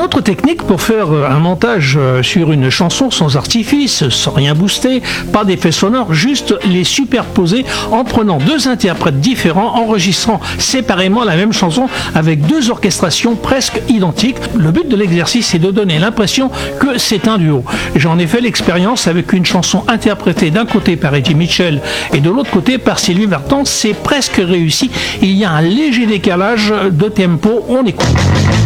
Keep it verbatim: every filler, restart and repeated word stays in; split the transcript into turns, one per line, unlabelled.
autre technique pour faire un montage sur une chanson sans artifice, sans rien booster, pas d'effets sonores, juste les superposer en prenant deux interprètes différents, enregistrant séparément la même chanson avec deux orchestrations presque identiques. Le but de l'exercice est de donner l'impression que c'est un duo. J'en ai fait l'expérience avec une chanson interprétée d'un côté par Eddie Mitchell et de l'autre côté par Sylvie Vartan. C'est presque réussi. Il y a un léger décalage de tempo. On écoute.